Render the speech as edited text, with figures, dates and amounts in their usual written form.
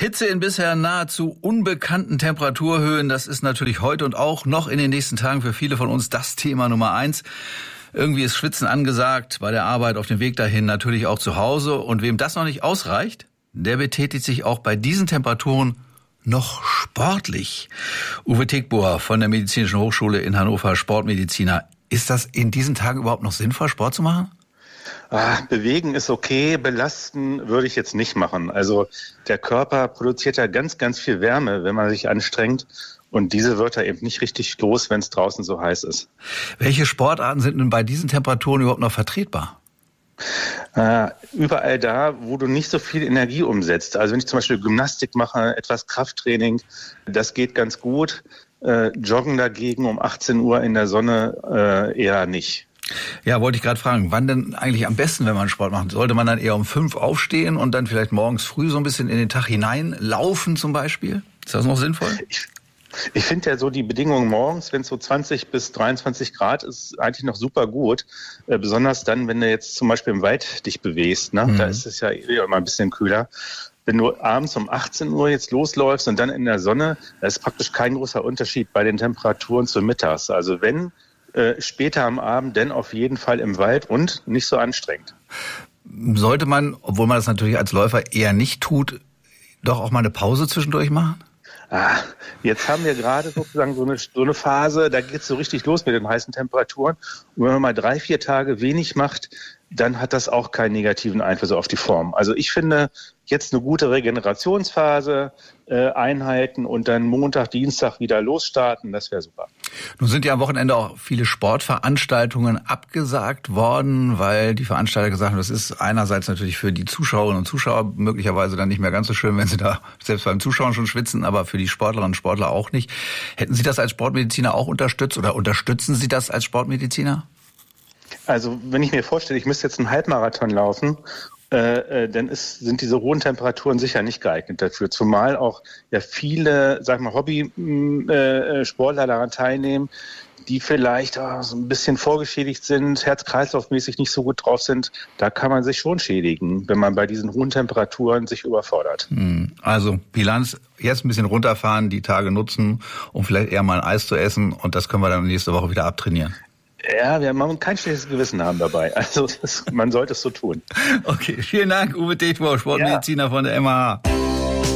Hitze in bisher nahezu unbekannten Temperaturhöhen, das ist natürlich heute und auch noch in den nächsten Tagen für viele von uns das Thema Nummer 1. Irgendwie ist Schwitzen angesagt, bei der Arbeit, auf dem Weg dahin, natürlich auch zu Hause. Und wem das noch nicht ausreicht, der betätigt sich auch bei diesen Temperaturen noch sportlich. Uwe Tegboer von der Medizinischen Hochschule in Hannover, Sportmediziner. Ist das in diesen Tagen überhaupt noch sinnvoll, Sport zu machen? Bewegen ist okay, belasten würde ich jetzt nicht machen. Also der Körper produziert ja ganz, ganz viel Wärme, wenn man sich anstrengt. Und diese wird er eben nicht richtig los, wenn es draußen so heiß ist. Welche Sportarten sind denn bei diesen Temperaturen überhaupt noch vertretbar? Überall da, wo du nicht so viel Energie umsetzt. Also wenn ich zum Beispiel Gymnastik mache, etwas Krafttraining, das geht ganz gut. Joggen dagegen um 18 Uhr in der Sonne eher nicht. Ja, wollte ich gerade fragen, wann denn eigentlich am besten, wenn man Sport macht? Sollte man dann eher um 5 aufstehen und dann vielleicht morgens früh so ein bisschen in den Tag hinein laufen zum Beispiel? Ist das noch sinnvoll? Ich finde ja so die Bedingungen morgens, wenn es so 20 bis 23 Grad ist, eigentlich noch super gut. Besonders dann, wenn du jetzt zum Beispiel im Wald dich bewegst, ne? Da ist es ja immer ein bisschen kühler. Wenn du abends um 18 Uhr jetzt losläufst und dann in der Sonne, da ist praktisch kein großer Unterschied bei den Temperaturen zu mittags. Also wenn später am Abend, denn auf jeden Fall im Wald und nicht so anstrengend. Sollte man, obwohl man das natürlich als Läufer eher nicht tut, doch auch mal eine Pause zwischendurch machen? Jetzt haben wir gerade sozusagen so eine Phase, da geht es so richtig los mit den heißen Temperaturen. Und wenn man mal 3-4 Tage wenig macht, dann hat das auch keinen negativen Einfluss auf die Form. Also ich finde, jetzt eine gute Regenerationsphase einhalten und dann Montag, Dienstag wieder losstarten, das wäre super. Nun sind ja am Wochenende auch viele Sportveranstaltungen abgesagt worden, weil die Veranstalter gesagt haben, das ist einerseits natürlich für die Zuschauerinnen und Zuschauer möglicherweise dann nicht mehr ganz so schön, wenn sie da selbst beim Zuschauen schon schwitzen, aber für die Sportlerinnen und Sportler auch nicht. Hätten Sie das als Sportmediziner auch unterstützt oder unterstützen Sie das als Sportmediziner? Also wenn ich mir vorstelle, ich müsste jetzt einen Halbmarathon laufen, dann sind diese hohen Temperaturen sicher nicht geeignet dafür. Zumal auch ja viele, sag mal, Hobby-Sportler daran teilnehmen, die vielleicht so ein bisschen vorgeschädigt sind, herz-kreislauf-mäßig nicht so gut drauf sind. Da kann man sich schon schädigen, wenn man bei diesen hohen Temperaturen sich überfordert. Also Bilanz, jetzt ein bisschen runterfahren, die Tage nutzen, um vielleicht eher mal ein Eis zu essen und das können wir dann nächste Woche wieder abtrainieren. Ja, wir haben kein schlechtes Gewissen haben dabei. Also man sollte es so tun. Okay, vielen Dank, Uwe Tegboer, Sportmediziner von der MH.